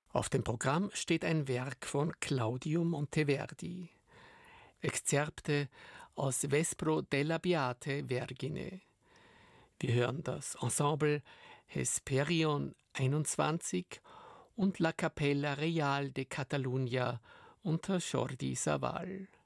Auf dem Programm steht ein Werk von Claudio Monteverdi. Exzerpte aus Vespro della Beate Vergine. Wir hören das Ensemble Hesperion 21 und La Capella Real de Catalunya unter Jordi Savall.